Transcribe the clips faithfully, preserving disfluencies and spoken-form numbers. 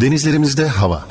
Denizlerimizde hava.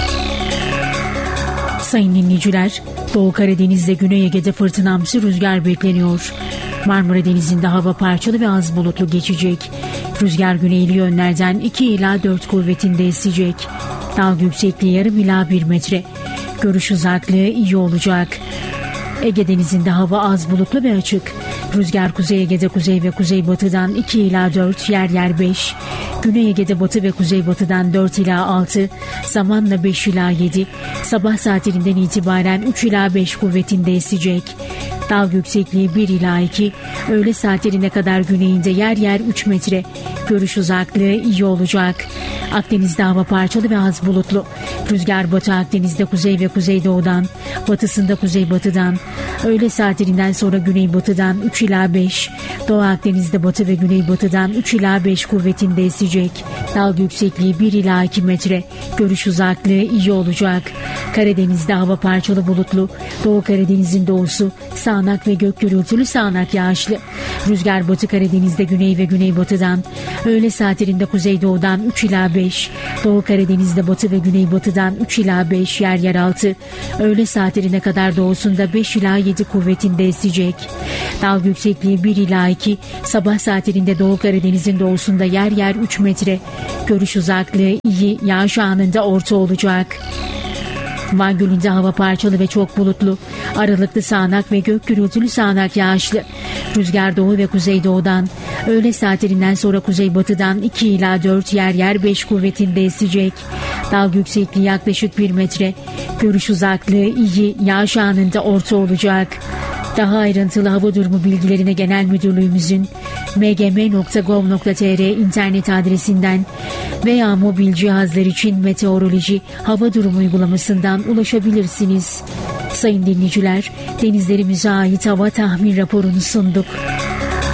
Sayın dinleyiciler, Doğu Karadeniz'de Güney Ege'de fırtınamsı rüzgar bekleniyor. Marmara Denizi'nde hava parçalı ve az bulutlu geçecek. Rüzgar güneyli yönlerden iki ila dört kuvvetinde esecek. Dalga yüksekliği yarım ila bir metre. Görüş uzaklığı iyi olacak. Ege Denizi'nde hava az bulutlu ve açık. Rüzgar Kuzey Ege'de kuzey ve kuzeybatıdan iki ila dört, yer yer beş. Güney Ege'de batı ve kuzeybatıdan dört ila altı, zamanla beş ila yedi. Sabah saatlerinden itibaren üç ila beş kuvvetinde esecek. Dalga yüksekliği bir ila iki, öğle saatlerine kadar güneyinde yer yer üç metre. Görüş uzaklığı iyi olacak. Akdeniz'de hava parçalı ve az bulutlu. Rüzgar Batı Akdeniz'de kuzey ve kuzeydoğudan, batısında kuzeybatıdan, öğle saatlerinden sonra güneybatıdan üç ila beş, Doğu Akdeniz'de batı ve güneybatıdan üç ila beş kuvvetinde esecek. Dalga yüksekliği bir ila iki metre. Görüş uzaklığı iyi olacak. Karadeniz'de hava parçalı bulutlu. Doğu Karadeniz'in doğusu sağanak ve gök gürültülü sağanak yağışlı. Rüzgar Batı Karadeniz'de güney ve güneybatıdan, öğle saatlerinde kuzeydoğudan üç ila beş, Doğu Karadeniz'de batı ve güneybatıdan üç ila beş, yer yer altı, öğle saatlerine kadar doğusunda beş ila yedi kuvvetinde esecek. Dalga yüksekliği bir ila iki, sabah saatlerinde Doğu Karadeniz'in doğusunda yer yer üç metre. Görüş uzaklığı iyi, yağış anında orta olacak. Van Gölü'nde hava parçalı ve çok bulutlu. Aralıklı sağanak ve gök gürültülü sağanak yağışlı. Rüzgar doğu ve kuzeydoğudan, öğle saatlerinden sonra kuzeybatıdan iki ila dört, yer yer beş kuvvetinde esecek. Dalga yüksekliği yaklaşık bir metre. Görüş uzaklığı iyi, yağış anında orta olacak. Daha ayrıntılı hava durumu bilgilerine Genel Müdürlüğümüzün m g m nokta gov nokta t r internet adresinden veya mobil cihazlar için meteoroloji hava durumu uygulamasından ulaşabilirsiniz. Sayın dinleyiciler, denizlerimize ait hava tahmin raporunu sunduk.